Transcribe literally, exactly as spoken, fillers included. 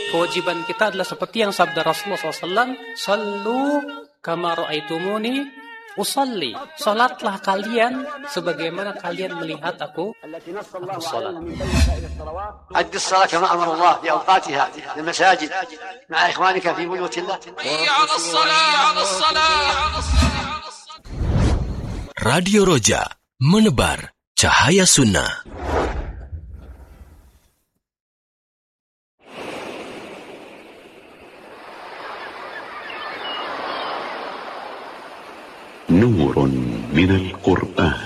kewajiban kita adalah seperti yang sabda Rasulullah shallallahu alaihi wasallam, "Sallu kama ra'aitumuni usalli." Salatlah kalian sebagaimana kalian melihat aku aku salat. أد الصلاة كما أمر الله في أوقاتها في المساجد مع إخوانك في بيوت الله. على الصلاة على الصلاة. Radio Roja, menebar cahaya sunnah. نور من القرآن.